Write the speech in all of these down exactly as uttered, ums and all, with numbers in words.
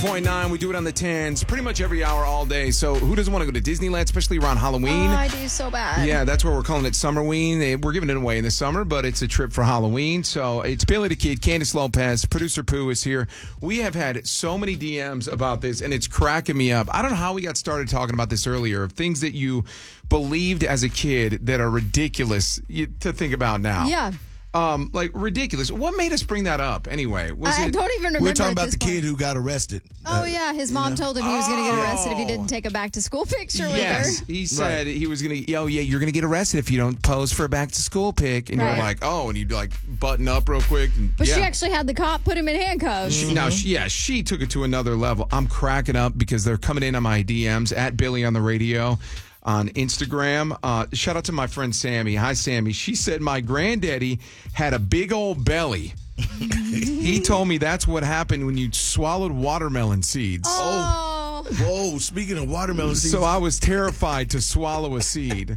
point nine. We do it on the tens pretty much every hour all day. So who doesn't want to go to Disneyland, especially around Halloween? Oh, I do so bad. Yeah, that's where we're calling it Summerween. We're giving it away in the summer, but it's a trip for Halloween. So it's Billy the Kid, Candace Lopez, producer Pooh is here. We have had so many D Ms about this, and it's cracking me up. I don't know how we got started talking about this earlier, of things that you believed as a kid that are ridiculous to think about now. Yeah. Um, like ridiculous. What made us bring that up anyway? Was I it, don't even remember. We're talking at about this the point. kid who got arrested. Oh, Uh, yeah. His mom told him he was going to get arrested if he didn't take a back to school picture Yes, with her. he said he was going to, oh, yeah, you're going to get arrested if you don't pose for a back to school pic. And Right. you're like, oh, and you'd like button up real quick. And, But yeah. she actually had the cop put him in handcuffs. She, no, she, yeah, she took it to another level. I'm cracking up because they're coming in on my D Ms at Billy on the radio on Instagram. Uh, shout out to my friend Sammy. Hi, Sammy. She said my granddaddy had a big old belly. He told me that's what happened when you swallowed watermelon seeds. Oh, Whoa, speaking of watermelon seeds. So I was terrified to swallow a seed.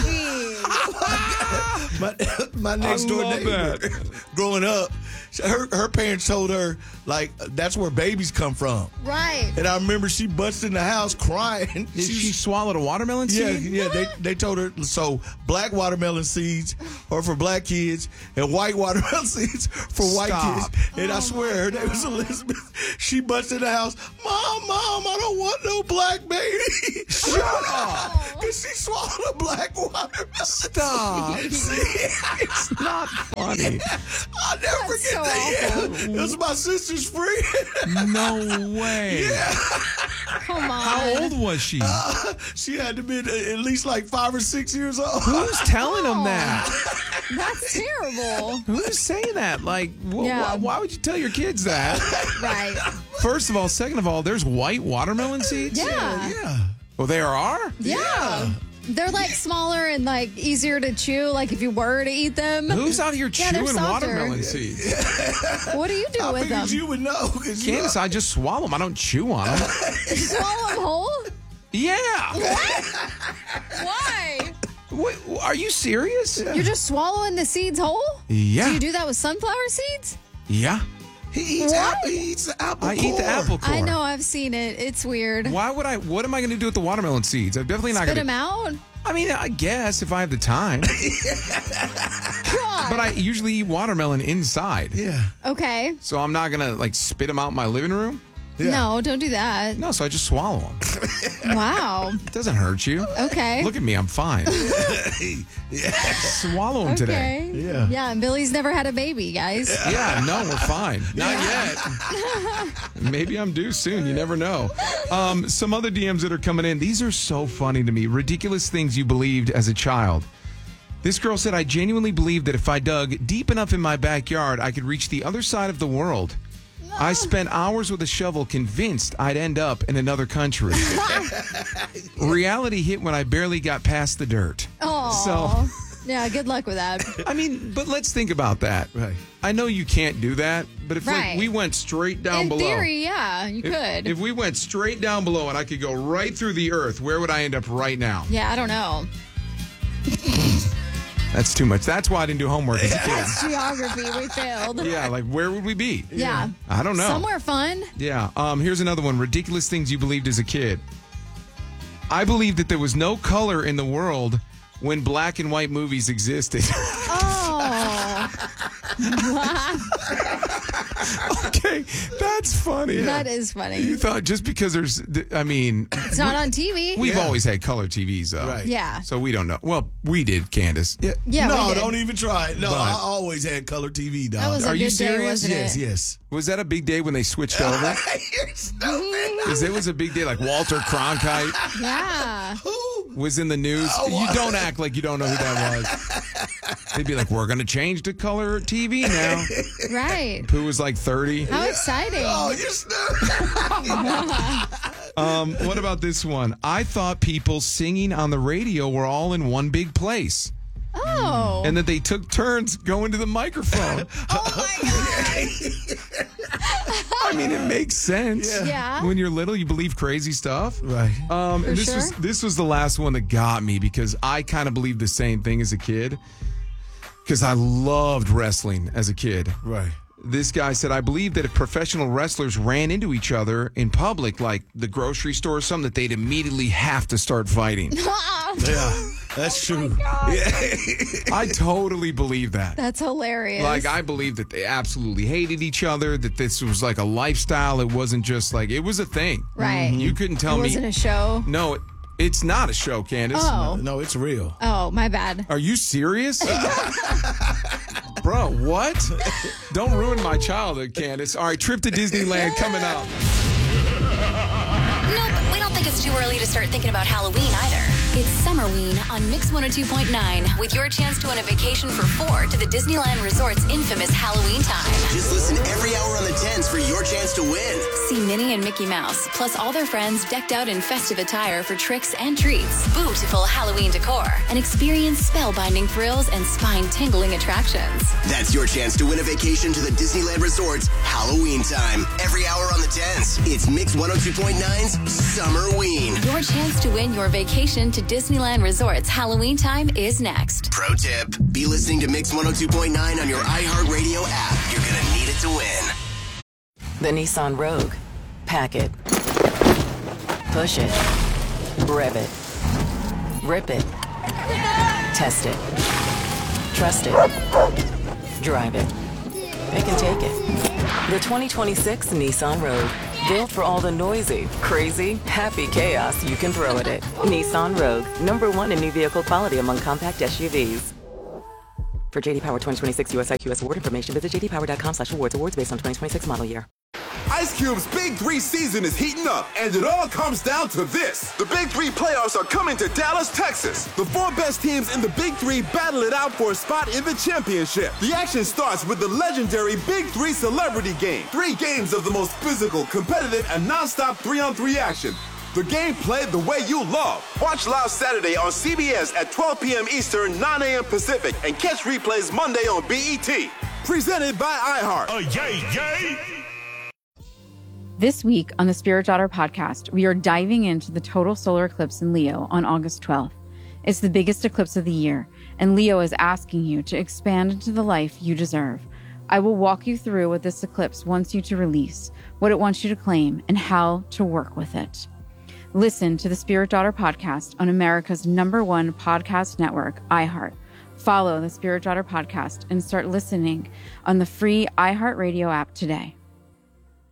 my, my next I door love neighbor, that. growing up, her her parents told her, like, that's where babies come from. right. And I remember she busted in the house crying. Did she swallowed a watermelon Yeah, seed? yeah. They they told her, so black watermelon seeds are for black kids and white watermelon seeds for white Stop. kids. And I swear her name was Elizabeth. She busted in the house. Mom, mom, I don't want no black baby. Shut up. Because she swallowed a black watermelon. Stop. It's not funny. I'll never forget so that. awful. It was my sister's friend. No way. Come on. How old was she? She had to be at least like five or six years old. Who's telling him that? That's terrible. Who's saying that? Like, wh- Yeah. wh- why would you tell your kids that? Right. First of all, second of all, there's white watermelon seeds? Yeah. Yeah. Well, there are? Yeah. They're like smaller and like easier to chew, like if you were to eat them. Who's out here Yeah, they're chewing softer. watermelon seeds? What do you do I with figured them? you would know. Cause you Candace, I just swallow them. I don't chew on them. Swallow them whole? Yeah. Why? Wait, are you serious? You're just swallowing the seeds whole? Yeah. Do you do that with sunflower seeds? Yeah. He eats, What? apple, he eats the apple I core. eat the apple core. I know, I've seen it. It's weird. Why would I? What am I going to do with the watermelon seeds? I'm definitely not Spit going them out? I mean, I guess if I have the time. God. But I usually eat watermelon inside. Yeah. Okay. So I'm not going to like spit them out in my living room. Yeah. No, don't do that. No, so I just swallow them. Wow. It doesn't hurt you. Okay. Look at me, I'm fine. Swallow them today. Okay. Yeah. Yeah, and Billy's never had a baby, guys. Yeah, no, we're fine. Not yet. Maybe I'm due soon. You never know. Um, some other D Ms that are coming in. These are so funny to me. Ridiculous things you believed as a child. This girl said, I genuinely believed that if I dug deep enough in my backyard, I could reach the other side of the world. I spent hours with a shovel convinced I'd end up in another country. Reality hit when I barely got past the dirt. Oh. So, Yeah, good luck with that. I mean, but let's think about that. Right. I know you can't do that, but if like, Right. we went straight down In below. theory, yeah, you if, could. if we went straight down below and I could go right through the earth, where would I end up right now? yeah, I don't know. That's too much. That's why I didn't do homework as a kid. Geography, we failed. Yeah, like where would we be? Yeah. I don't know. Somewhere fun. Yeah. Um, here's another one. Ridiculous things you believed as a kid. I believed that there was no color in the world when black and white movies existed. Oh. Okay, that's funny. That is funny. You thought just because there's, I mean, It's not on T V. we've Yeah. always had color T Vs though. Right. Yeah. So we don't know. Well, we did, Candace. Yeah. Yeah, we No, did. don't even try it. No, But- I always had color T V, dog. That was a Are good you day, serious? wasn't yes, it? yes. Was that a big day when they switched over? You're stupid. Because it was a big day, like Walter Cronkite Yeah. Who? was in the news. Oh, You what? don't act like you don't know who that was. They'd be like, we're going to change to color T V now. Right. Pooh was like thirty. How exciting. Oh, you're stupid. Um, what about this one? I thought people singing on the radio were all in one big place. Oh. And that they took turns going to the microphone. Oh my God. I mean, it makes sense. Yeah. When you're little, you believe crazy stuff. Right. Um, For and this sure. was this was the last one that got me because I kind of believed the same thing as a kid. Because I loved wrestling as a kid. Right. this guy said, I believe that if professional wrestlers ran into each other in public, like the grocery store or something, that they'd immediately have to start fighting. Yeah, that's true. Yeah. I totally believe that. That's hilarious. Like, I believe that they absolutely hated each other, that this was like a lifestyle. It wasn't just like, it was a thing. Right. You couldn't tell it me. wasn't a show. No, it, it's not a show, Candace. Oh. No, it's real. Oh, my bad. Are you serious? Bro, what? Don't ruin my childhood, Candace. All right, trip to Disneyland coming up. No, but we don't think it's too early to start thinking about Halloween either. It's Summerween on Mix one oh two point nine with your chance to win a vacation for four to the Disneyland Resort's infamous Halloween time. Just listen every hour on the tens for your chance to win. See Minnie and Mickey Mouse, plus all their friends decked out in festive attire for tricks and treats, beautiful Halloween decor, and experience spellbinding thrills and spine-tingling attractions. That's your chance to win a vacation to the Disneyland Resort's Halloween time. Every hour on the tens. It's Mix one oh two point nine's Summerween. Your chance to win your vacation to Disneyland Resort's Halloween time is next. Pro tip, be listening to Mix one oh two point nine on your iHeartRadio app. You're going to need it to win. The Nissan Rogue. Pack it. Push it. Rev it. Rip it. Test it. Trust it. Drive it. They can take it. The twenty twenty-six Nissan Rogue. Built for all the noisy, crazy, happy chaos you can throw at it. Nissan Rogue. Number one in new vehicle quality among compact S U Vs. For J D Power twenty twenty-six U S I Q S award information, visit j d power dot com slash awards. Awards based on twenty twenty-six model year. Ice Cube's Big Three season is heating up, and it all comes down to this. The Big Three playoffs are coming to Dallas, Texas. The four best teams in the Big Three battle it out for a spot in the championship. The action starts with the legendary Big Three Celebrity Game. Three games of the most physical, competitive, and nonstop three-on-three action. The game played the way you love. Watch live Saturday on C B S at twelve p.m. Eastern, nine a.m. Pacific, and catch replays Monday on B E T. Presented by iHeart. Uh, yay, yay! This week on the Spirit Daughter podcast, we are diving into the total solar eclipse in Leo on August twelfth. It's the biggest eclipse of the year, and Leo is asking you to expand into the life you deserve. I will walk you through what this eclipse wants you to release, what it wants you to claim, and how to work with it. Listen to the Spirit Daughter podcast on America's number one podcast network, iHeart. Follow the Spirit Daughter podcast and start listening on the free iHeartRadio app today.